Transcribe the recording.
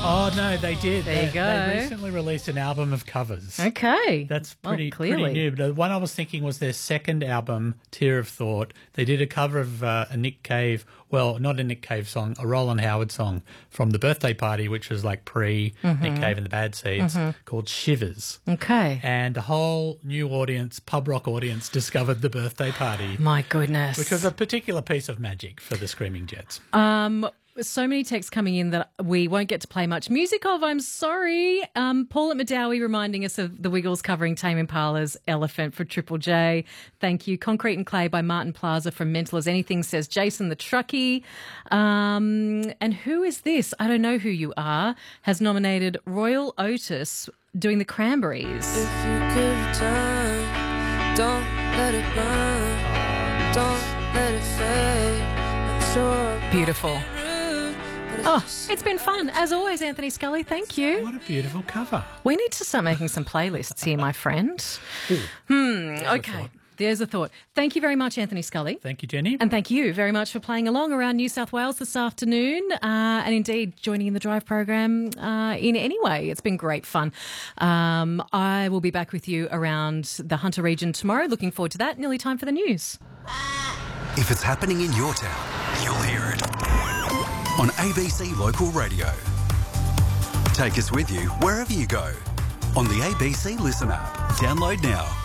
Oh, no, they did. There you go. They recently released an album of covers. Okay. That's pretty clearly. new. But the one I was thinking was their second album, Tear of Thought. They did a cover of a Nick Cave, well, not a Nick Cave song, a Roland Howard song from The Birthday Party, which was like pre-Nick Cave and the Bad Seeds, called Shivers. Okay. And a whole new audience, pub rock audience, discovered The Birthday Party, My goodness. which was a particular piece of magic for the Screaming Jets. So many texts coming in that we won't get to play much music of. I'm sorry. Paul at Madawi reminding us of the Wiggles covering Tame Impala's Elephant for Triple J. Thank you. Concrete and Clay by Martin Plaza from Mental as Anything says Jason the Truckie. And who is this? I don't know who you are. Has nominated Royal Otis doing the Cranberries. If you could return, don't let it burn, don't let it fade. I'm sure. Beautiful. Oh, it's been fun. As always, Anthony Scully, thank you. What a beautiful cover. We need to start making some playlists here, my friend. Okay, there's a thought. Thank you very much, Anthony Scully. Thank you, Jenny. And thank you very much for playing along around New South Wales this afternoon and indeed joining in the Drive program in any way. It's been great fun. I will be back with you around the Hunter region tomorrow. Looking forward to that. Nearly time for the news. If it's happening in your town, you'll hear it on ABC Local Radio. Take us with you wherever you go on the ABC Listen app. Download now.